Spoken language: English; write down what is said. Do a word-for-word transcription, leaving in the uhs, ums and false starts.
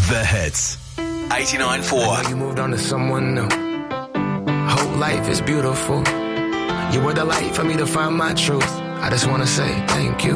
The Hits. eighty-nine point four. I know you moved on to someone new. Whole life is beautiful. You were the light for me to find my truth. I just want to say thank you.